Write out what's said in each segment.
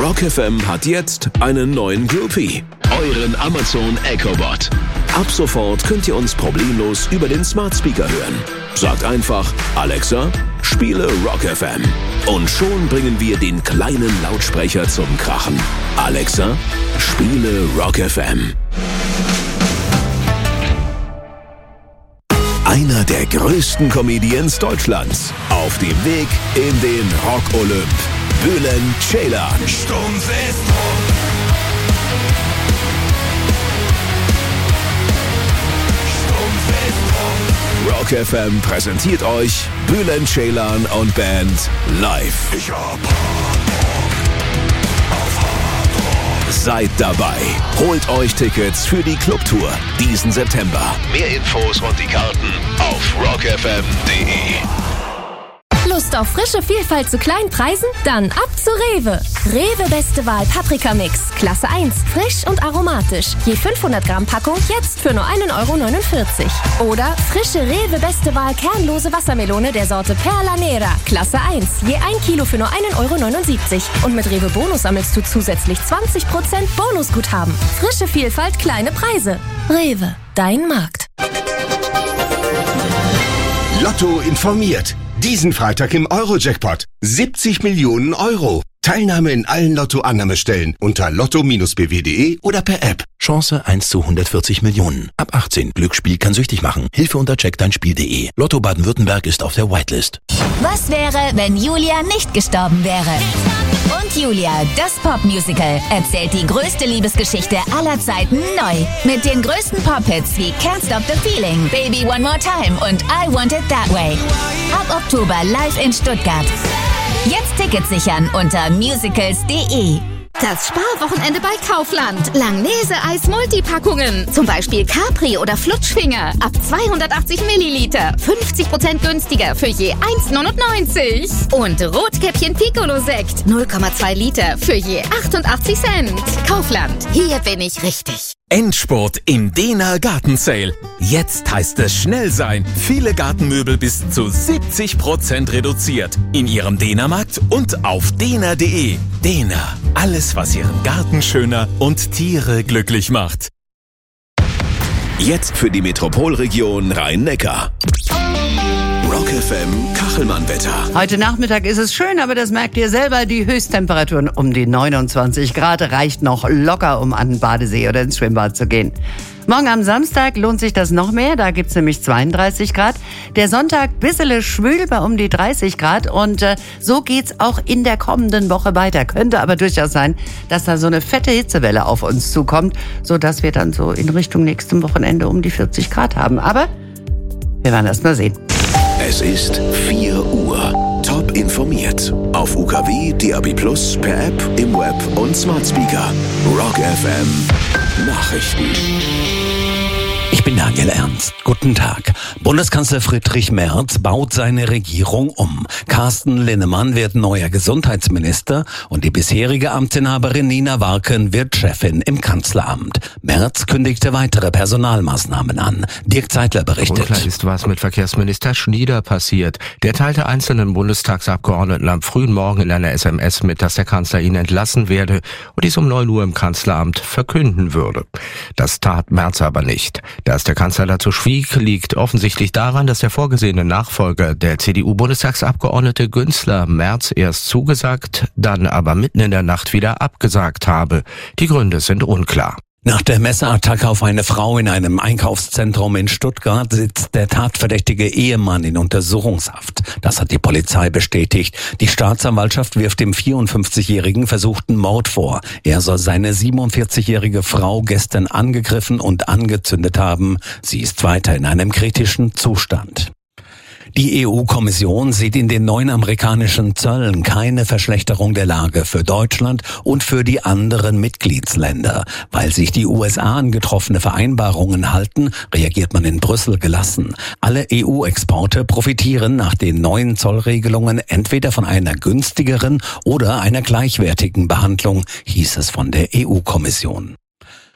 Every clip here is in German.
Rock FM hat jetzt einen neuen Groupie, euren Amazon Echo Bot. Ab sofort könnt ihr uns problemlos über den Smart Speaker hören. Sagt einfach, Alexa, spiele Rock FM. Und schon bringen wir den kleinen Lautsprecher zum Krachen. Alexa, spiele Rock FM. Einer der größten Comedians Deutschlands. Auf dem Weg in den Rock-Olymp. Bülent Ceylan. Stumpf ist rot. Stumpf ist rot. Rock FM präsentiert euch Bülent Ceylan und Band live. Ich hab Hardrock auf Hardrock. Seid dabei. Holt euch Tickets für die Clubtour diesen September. Mehr Infos und die Karten auf rockfm.de. Lust auf frische Vielfalt zu kleinen Preisen? Dann ab zu Rewe. Rewe Beste Wahl Paprikamix. Klasse 1. Frisch und aromatisch. Je 500 Gramm Packung jetzt für nur 1,49 €. Oder frische Rewe Beste Wahl kernlose Wassermelone der Sorte Perla Nera. Klasse 1. Je 1 Kilo für nur 1,79 €. Und mit Rewe Bonus sammelst du zusätzlich 20% Bonusguthaben. Frische Vielfalt, kleine Preise. Rewe. Dein Markt. Lotto informiert. Diesen Freitag im Euro-Jackpot. 70 Millionen Euro. Teilnahme in allen Lotto-Annahmestellen unter lotto-bw.de oder per App. Chance 1 zu 140 Millionen. Ab 18. Glücksspiel kann süchtig machen. Hilfe unter checkdeinspiel.de. Lotto Baden-Württemberg ist auf der Whitelist. Was wäre, wenn Julia nicht gestorben wäre? Und Julia, das Popmusical, erzählt die größte Liebesgeschichte aller Zeiten neu. Mit den größten Pop-Hits wie Can't Stop the Feeling, Baby One More Time und I Want It That Way. Ab Oktober live in Stuttgart. Jetzt Tickets sichern unter musicals.de. Das Sparwochenende bei Kaufland. Langnese-Eis Multipackungen. Zum Beispiel Capri oder Flutschfinger. Ab 280 Milliliter. 50% günstiger für je 1,99 €. Und Rotkäppchen Piccolo-Sekt. 0,2 Liter für je 88 Cent. Kaufland. Hier bin ich richtig. Endspurt im Dena Garten Sale. Jetzt heißt es schnell sein. Viele Gartenmöbel bis zu 70% reduziert. In Ihrem Dena-Markt und auf dena.de. Dena. Alles, was Ihren Garten schöner und Tiere glücklich macht. Jetzt für die Metropolregion Rhein-Neckar. Rock FM Kachelmann-Wetter. Heute Nachmittag ist es schön, aber das merkt ihr selber. Die Höchsttemperaturen um die 29 Grad reicht noch locker, um an den Badesee oder ins Schwimmbad zu gehen. Morgen am Samstag lohnt sich das noch mehr, da gibt's nämlich 32 Grad. Der Sonntag bissele schwül bei um die 30 Grad und so geht's auch in der kommenden Woche weiter. Könnte aber durchaus sein, dass da so eine fette Hitzewelle auf uns zukommt, sodass wir dann so in Richtung nächstem Wochenende um die 40 Grad haben. Aber wir werden erst mal sehen. Es ist 4 Uhr. Top informiert. Auf UKW, DAB+, per App, im Web und Smart Speaker. Rock FM Nachrichten. Ich bin Daniel Ernst. Guten Tag. Bundeskanzler Friedrich Merz baut seine Regierung um. Carsten Linnemann wird neuer Gesundheitsminister und die bisherige Amtsinhaberin Nina Warken wird Chefin im Kanzleramt. Merz kündigte weitere Personalmaßnahmen an. Dirk Zeitler berichtet. Unklar ist, was mit Verkehrsminister Schnieder passiert. Der teilte einzelnen Bundestagsabgeordneten am frühen Morgen in einer SMS mit, dass der Kanzler ihn entlassen werde und dies um 9 Uhr im Kanzleramt verkünden würde. Das tat Merz aber nicht. Dass der Kanzler dazu schwieg, liegt offensichtlich daran, dass der vorgesehene Nachfolger, der CDU-Bundestagsabgeordnete Günzler, Merz erst zugesagt, dann aber mitten in der Nacht wieder abgesagt habe. Die Gründe sind unklar. Nach der Messerattacke auf eine Frau in einem Einkaufszentrum in Stuttgart sitzt der tatverdächtige Ehemann in Untersuchungshaft. Das hat die Polizei bestätigt. Die Staatsanwaltschaft wirft dem 54-jährigen versuchten Mord vor. Er soll seine 47-jährige Frau gestern angegriffen und angezündet haben. Sie ist weiter in einem kritischen Zustand. Die EU-Kommission sieht in den neuen amerikanischen Zöllen keine Verschlechterung der Lage für Deutschland und für die anderen Mitgliedsländer. Weil sich die USA an getroffene Vereinbarungen halten, reagiert man in Brüssel gelassen. Alle EU-Exporte profitieren nach den neuen Zollregelungen entweder von einer günstigeren oder einer gleichwertigen Behandlung, hieß es von der EU-Kommission.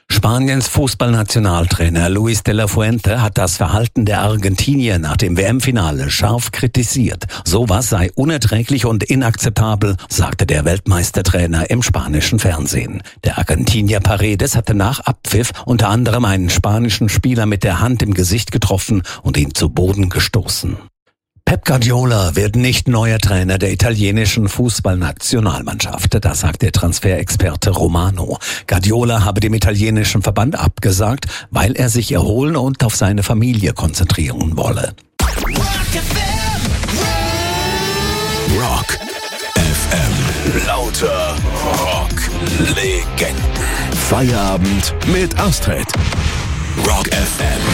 Spaniens Fußballnationaltrainer Luis de la Fuente hat das Verhalten der Argentinier nach dem WM-Finale scharf kritisiert. Sowas sei unerträglich und inakzeptabel, sagte der Weltmeistertrainer im spanischen Fernsehen. Der Argentinier Paredes hatte nach Abpfiff unter anderem einen spanischen Spieler mit der Hand im Gesicht getroffen und ihn zu Boden gestoßen. Pep Guardiola wird nicht neuer Trainer der italienischen Fußballnationalmannschaft, das sagt der Transferexperte Romano. Guardiola habe dem italienischen Verband abgesagt, weil er sich erholen und auf seine Familie konzentrieren wolle. Rock FM. Lauter Rock-Legenden. Feierabend mit Astrid. Rock FM.